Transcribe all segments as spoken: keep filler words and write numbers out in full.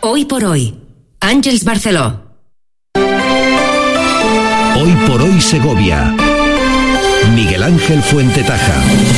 Hoy por hoy, Àngels Barceló. Hoy por hoy Segovia. Miguel Ángel Fuentetaja.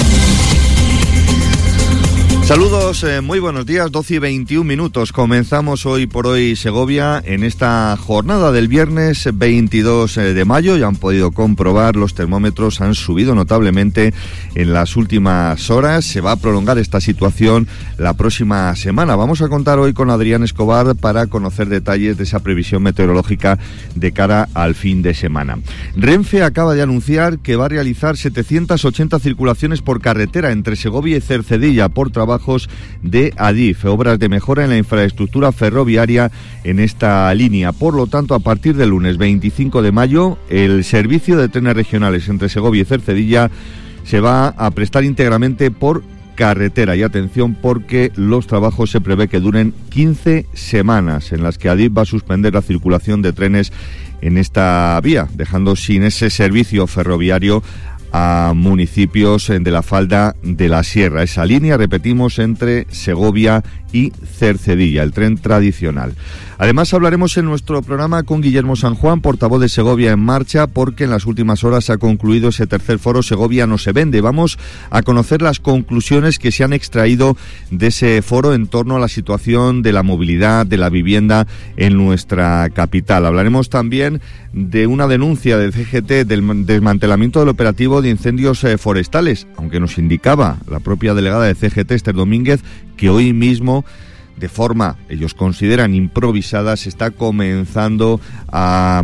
Saludos, eh, muy buenos días, doce y veintiún minutos. Comenzamos Hoy por hoy Segovia en esta jornada del viernes veintidós de mayo. Ya han podido comprobar, los termómetros han subido notablemente en las últimas horas. Se va a prolongar esta situación la próxima semana. Vamos a contar hoy con Adrián Escobar para conocer detalles de esa previsión meteorológica de cara al fin de semana. Renfe acaba de anunciar que va a realizar setecientas ochenta circulaciones por carretera entre Segovia y Cercedilla por trabajo de Adif, obras de mejora en la infraestructura ferroviaria en esta línea. Por lo tanto, a partir del lunes veinticinco de mayo, el servicio de trenes regionales entre Segovia y Cercedilla se va a prestar íntegramente por carretera. Y atención, porque los trabajos se prevé que duren quince semanas, en las que Adif va a suspender la circulación de trenes en esta vía, dejando sin ese servicio ferroviario a municipios de la falda de la Sierra. Esa línea, repetimos, entre Segovia y Cercedilla, el tren tradicional. Además, hablaremos en nuestro programa con Guillermo San Juan, portavoz de Segovia en Marcha, porque en las últimas horas ha concluido ese tercer foro Segovia no se vende. Vamos a conocer las conclusiones que se han extraído de ese foro en torno a la situación de la movilidad, de la vivienda en nuestra capital. Hablaremos también de una denuncia del C G T del desmantelamiento del operativo de incendios eh, forestales, aunque nos indicaba la propia delegada de C G T, Esther Domínguez, que hoy mismo, de forma, ellos consideran improvisada, se está comenzando a,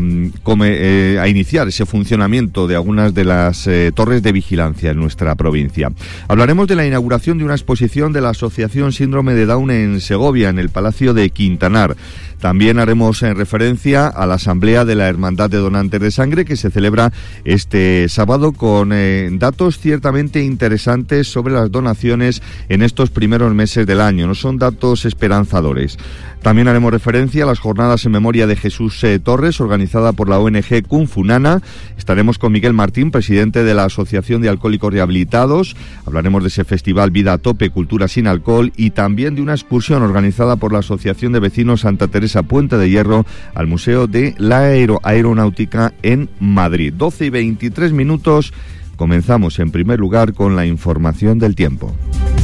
eh, a iniciar ese funcionamiento de algunas de las eh, torres de vigilancia en nuestra provincia. Hablaremos de la inauguración de una exposición de la Asociación Síndrome de Down en Segovia, en el Palacio de Quintanar. También haremos en referencia a la Asamblea de la Hermandad de Donantes de Sangre, que se celebra este sábado, con eh, datos ciertamente interesantes sobre las donaciones en estos primeros meses del año. No son datos esperanzadores. También haremos referencia a las jornadas en memoria de Jesús eh, Torres, organizada por la O N G Kung Fu Nana. Estaremos con Miguel Martín, presidente de la Asociación de Alcohólicos Rehabilitados. Hablaremos de ese festival Vida a Tope, Cultura sin Alcohol, y también de una excursión organizada por la Asociación de Vecinos Santa Teresa Puente de Hierro al Museo de la Aero- Aeronáutica en Madrid. doce y veintitrés minutos. Comenzamos en primer lugar con la información del tiempo.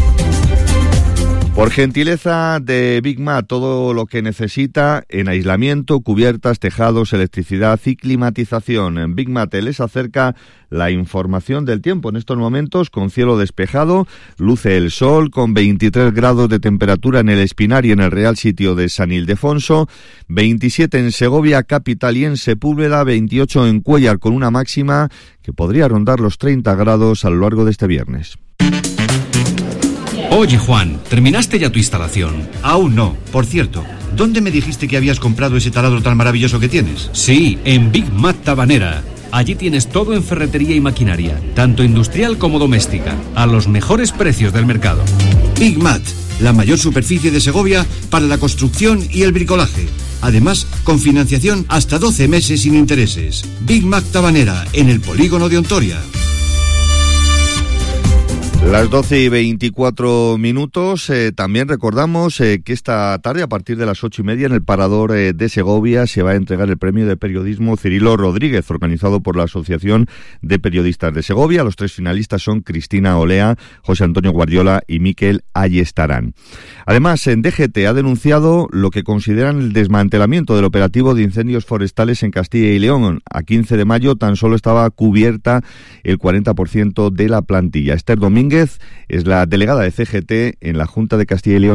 Por gentileza de Big Mat, todo lo que necesita en aislamiento, cubiertas, tejados, electricidad y climatización. En Big Mat les acerca la información del tiempo en estos momentos, con cielo despejado, luce el sol, con veintitrés grados de temperatura en el Espinar y en el Real Sitio de San Ildefonso, veintisiete en Segovia capital y en Sepúlveda, veintiocho en Cuéllar, con una máxima que podría rondar los treinta grados a lo largo de este viernes. Oye, Juan, ¿terminaste ya tu instalación? Aún no. Por cierto, ¿dónde me dijiste que habías comprado ese taladro tan maravilloso que tienes? Sí, en Big Mat Tabanera. Allí tienes todo en ferretería y maquinaria, tanto industrial como doméstica, a los mejores precios del mercado. Big Mat, la mayor superficie de Segovia para la construcción y el bricolaje. Además, con financiación hasta doce meses sin intereses. Big Mat Tabanera, en el polígono de Ontoria. Las doce y veinticuatro minutos. Eh, también recordamos eh, que esta tarde, a partir de las ocho y media, en el Parador eh, de Segovia, se va a entregar el premio de periodismo Cirilo Rodríguez, organizado por la Asociación de Periodistas de Segovia. Los tres finalistas son Cristina Olea, José Antonio Guardiola y Miquel Ayestarán. Además, en D G T ha denunciado lo que consideran el desmantelamiento del operativo de incendios forestales en Castilla y León. A quince de mayo tan solo estaba cubierta el cuarenta por ciento de la plantilla. Esther Domínguez es la delegada de C G T en la Junta de Castilla y León.